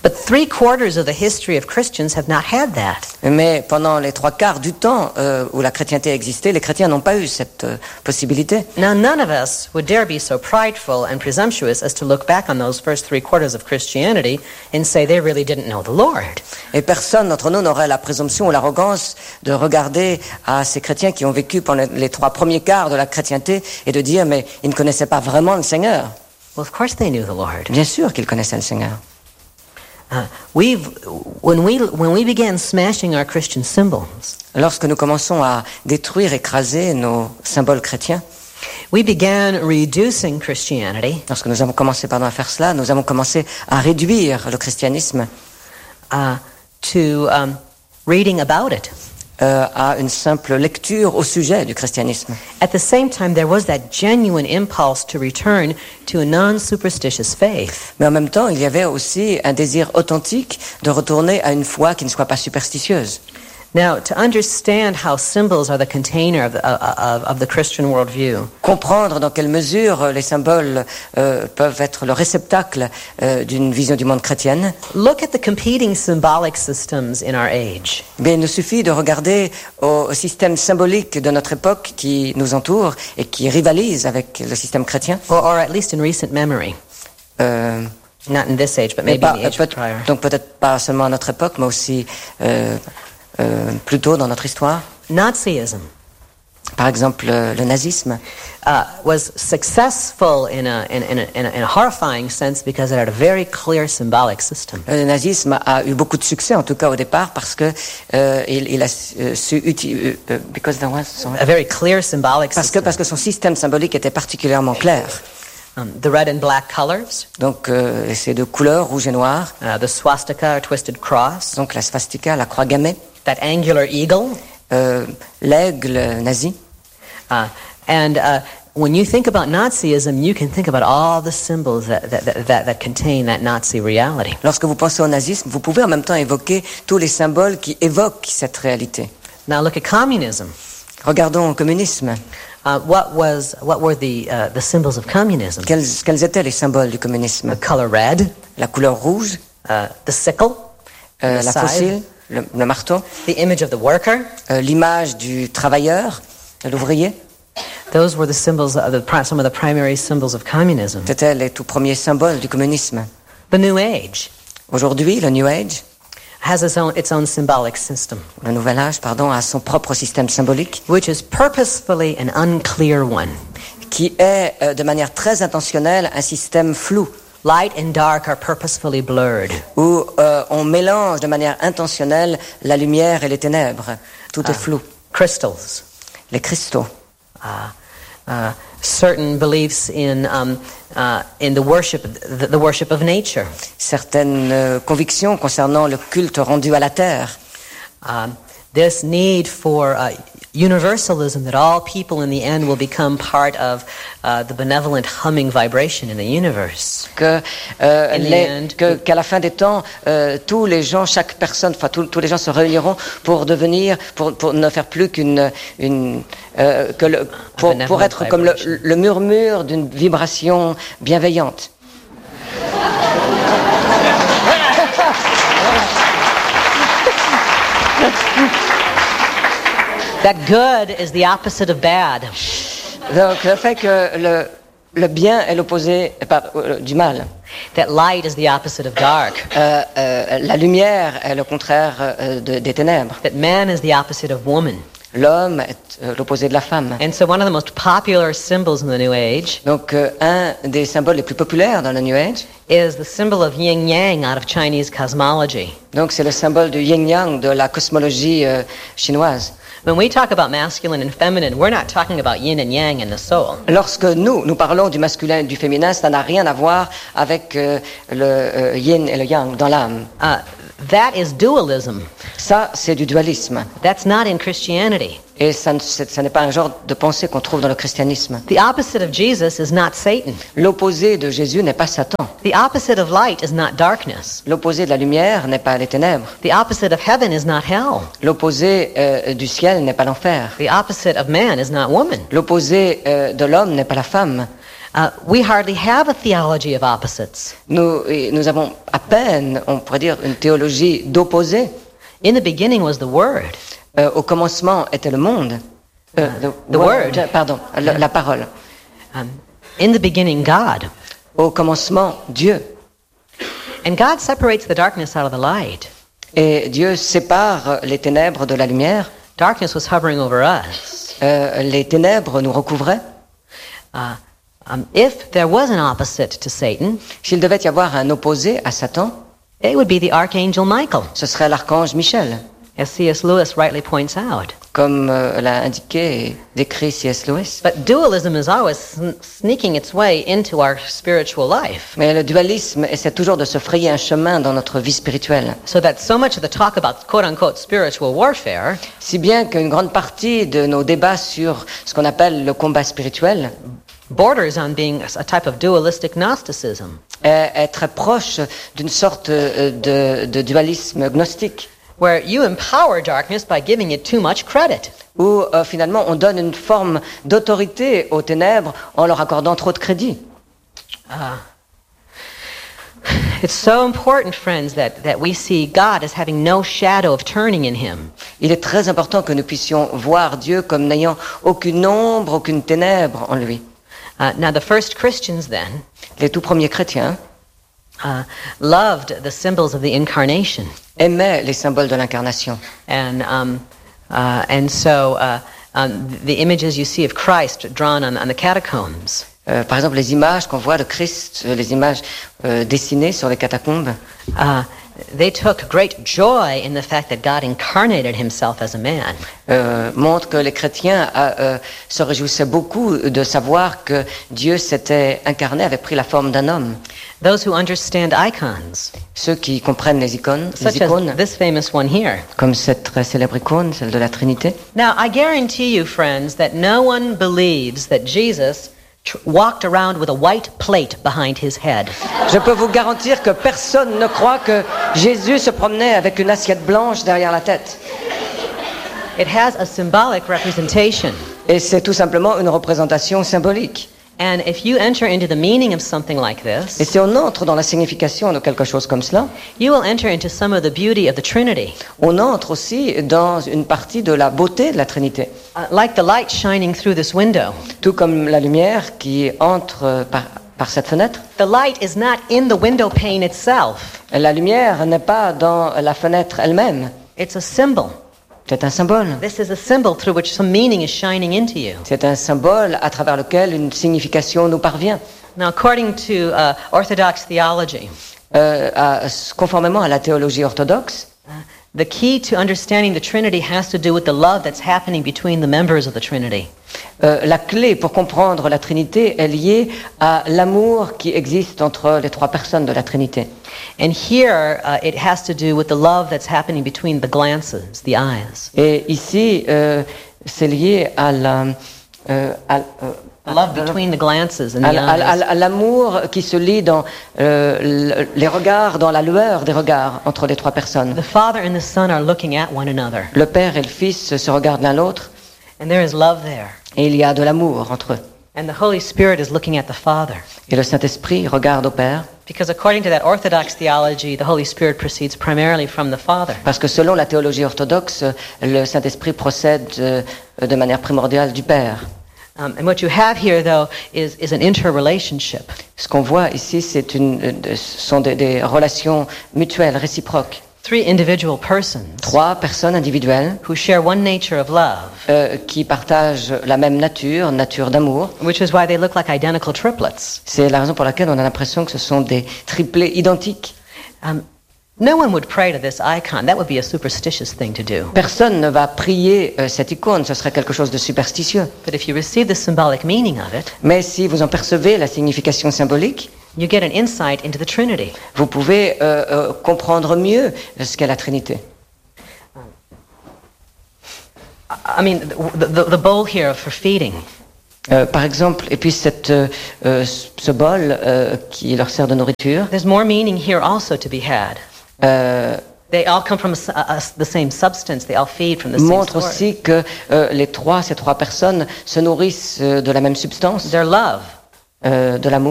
But 3/4 of the history of Christians have not had that. Mais pendant les 3/4 du temps où la chrétienté existait, les chrétiens n'ont pas eu cette possibilité. Now, none of us would dare be so prideful and presumptuous as to look back on those first 3/4 of Christianity and say they really didn't know the Lord. Et personne d'entre nous n'aurait la présomption ou l'arrogance de regarder à ces chrétiens qui ont vécu pendant les 3 premiers quarts de la chrétienté et de dire mais ils ne connaissaient pas vraiment le Seigneur. Well, of course they knew the Lord. Bien sûr qu'ils connaissaient le Seigneur. When we began smashing our Christian symbols, Lorsque nous commençons à détruire, écraser nos symboles chrétiens, we began reducing Christianity lorsque nous avons commencé à faire cela, nous avons commencé à réduire le christianisme to reading about it. À une simple lecture au sujet du christianisme. At the same time, there was that genuine impulse to return to a non-superstitious faith. Mais en même temps, il y avait aussi un désir authentique de retourner à une foi qui ne soit pas superstitieuse. Now, to understand how symbols are the container of the Christian worldview, Comprendre dans quelle mesure les symboles peuvent être le réceptacle d'une vision du monde chrétienne, look at the competing symbolic systems in our age. mais il nous suffit de regarder au système symbolique de notre époque qui nous entoure et qui rivalise avec le système chrétien. Or at least in recent memory. Not in this age, but maybe in the age prior. Donc peut-être pas seulement à notre époque, mais aussi plus tôt dans notre histoire. Nazism. Par exemple, le nazisme was successful in a horrifying sense because it had a very clear symbolic system. Le nazisme a eu beaucoup de succès, en tout cas au départ, parce que il a su utiliser A very clear symbolic system. parce que son système symbolique était particulièrement clair. The red and black colors. Donc ces deux couleurs, rouge et noir. The swastika or twisted cross. Donc la swastika, la croix gammée. That angular eagle. L'aigle nazi. When you think about Nazism, you can think about all the symbols that contain that Nazi reality. Lorsque vous pensez au nazisme, vous pouvez en même temps évoquer tous les symboles qui évoquent cette réalité. Now look at communism. Regardons au communisme. What were the symbols of communism? Quels étaient les symboles du communisme? The color red. La couleur rouge. The sickle. La faucille. Le marteau. The image of the worker. L'image du travailleur, de l'ouvrier. Those were some of the primary symbols of communism. C'étaient les tout premiers symboles du communisme. The New Age. Aujourd'hui, le New Age has its own symbolic system. Le Nouvel Âge, a son propre système symbolique. Which is purposefully an unclear one. Qui est, de manière très intentionnelle, un système flou. Light and dark are purposefully blurred. Où on mélange de manière intentionnelle la lumière et les ténèbres. Tout est flou. Crystals. Les cristaux. Certain beliefs in the worship of nature. Certaines convictions concernant le culte rendu à la terre. This need for universalism, that all people in the end will become part of the benevolent humming vibration in the universe. Qu'à la fin des temps, tous les gens, chaque personne, tous les gens se réuniront pour devenir, pour ne faire plus pour être comme le murmure d'une vibration bienveillante. That good is the opposite of bad. Donc le fait que le bien est l'opposé du mal. That light is the opposite of dark. La lumière est le contraire des ténèbres. That man is the opposite of woman. L'homme est l'opposé de la femme. And so one of the most popular symbols in the New Age. Donc un des symboles les plus populaires dans le New Age is the symbol of yin yang out of Chinese cosmology. Donc c'est le symbole du yin yang de la cosmologie chinoise. When we talk about masculine and feminine, we're not talking about yin and yang in the soul. Lorsque nous parlons du masculin et du féminin, ça n'a rien à voir avec le yin et le yang dans l'âme. That is dualism. Ça, c'est du dualisme. That's not in Christianity. Et ça n'est pas un genre de pensée qu'on trouve dans le christianisme. The opposite of Jesus is not Satan. L'opposé de Jésus n'est pas Satan. The opposite of light is not darkness. L'opposé de la lumière n'est pas les ténèbres. The opposite of heaven is not hell. L'opposé du ciel n'est pas l'enfer. The opposite of man is not woman. L'opposé de l'homme n'est pas la femme. We hardly have a theology of opposites. Nous avons à peine, on pourrait dire, une théologie d'opposés. In the beginning was the Word. Au commencement était le monde. The word. Pardon, la parole. In the beginning, God. Au commencement, Dieu. And God separates the darkness out of the light. Et Dieu sépare les ténèbres de la lumière. Darkness was hovering over us. Les ténèbres nous recouvraient. If there was an opposite to Satan, S'il devait y avoir un opposé à Satan, it would be the archangel Michael, ce serait l'archange Michel, as C.S. Lewis rightly points out. comme l'a indiqué et décrit C.S. Lewis. But dualism is always sneaking its way into our spiritual life, Mais le dualisme essaie toujours de se frayer un chemin dans notre vie spirituelle. so that so much of the talk about quote-unquote spiritual warfare Si bien qu'une grande partie de nos débats sur ce qu'on appelle le combat spirituel borders on being a type of dualistic Gnosticism, est très proche d'une sorte de dualisme gnostique, where you empower darkness by giving it too much credit. où finalement on donne une forme d'autorité aux ténèbres en leur accordant trop de crédit. It's so important, friends, that we see God as having no shadow of turning in him. Il est très important que nous puissions voir Dieu comme n'ayant aucune ombre, aucune ténèbre en lui. Now, the first Christians then Les tout premiers chrétiens loved the symbols of the incarnation. aimaient les symboles de l'incarnation. And so the images you see of Christ drawn on the catacombs, Par exemple, les images qu'on voit de Christ, les images dessinées sur les catacombes, they took great joy in the fact that God incarnated himself as a man. montrent que les chrétiens se réjouissaient beaucoup de savoir que Dieu s'était incarné, avait pris la forme d'un homme. Those who understand icons, Ceux qui comprennent les icônes, such as this famous one here. comme cette très célèbre icône, celle de la Trinité. Now, I guarantee you, friends, that no one believes that Jesus walked around with a white plate behind his head. Je peux vous garantir que personne ne croit que Jésus se promenait avec une assiette blanche derrière la tête. It has a symbolic representation. Et c'est tout simplement une représentation symbolique. And if you enter into the meaning of something like Et this, si on entre dans la signification de quelque chose comme cela, you will enter into some of the beauty of the Trinity. on entre aussi dans une partie de la beauté de la Trinité. Like the light shining through this window. Tout comme la lumière qui entre par cette fenêtre. The light is not in the window pane itself. La lumière n'est pas dans la fenêtre elle-même. It's a symbol. C'est un symbole. This is a symbol through which some meaning is shining into you. C'est un symbole à travers lequel une signification nous parvient. Now, according to Orthodox theology, Conformément à la théologie orthodoxe, the key to understanding the Trinity has to do with the love that's happening between the members of the Trinity. la clé pour comprendre la Trinité est liée à l'amour qui existe entre les trois personnes de la Trinité. And here, it has to do with the love that's happening between the glances, the eyes. Et ici, c'est lié à Love between the glances and the eyes. à l'amour qui se lie dans les regards, dans la lueur des regards entre les trois personnes. The Father and the Son are looking at one another, Le Père et le Fils se regardent l'un l'autre and there is love there. et il y a de l'amour entre eux. And the Holy Spirit is looking at the Father. Et le Saint-Esprit regarde au Père, Because according to that Orthodox theology, the Holy Spirit proceeds primarily from the Father. parce que selon la théologie orthodoxe, le Saint-Esprit procède de manière primordiale du Père. And what you have here, though, is an interrelationship. Ce qu'on voit ici, ce sont des relations mutuelles, réciproques. Three individual persons Trois personnes individuelles who share one nature of love, qui partagent la même nature d'amour. which is why they look like identical triplets. C'est la raison pour laquelle on a l'impression que ce sont des triplés identiques. No one would pray to this icon. That would be a superstitious thing to do. Personne ne va prier cette icône, ce serait quelque chose de superstitieux. But if you receive the symbolic meaning of it, Mais si vous en percevez la signification symbolique, you get an insight into the Trinity. vous pouvez comprendre mieux ce qu'est la Trinité. I mean, the bowl here for feeding. Par exemple, et puis ce bol qui leur sert de nourriture, There's more meaning here also to be had. They all come from the same substance. They all feed from the same montre source. aussi que ces trois personnes se nourrissent de la même substance. Their love. de l'amour.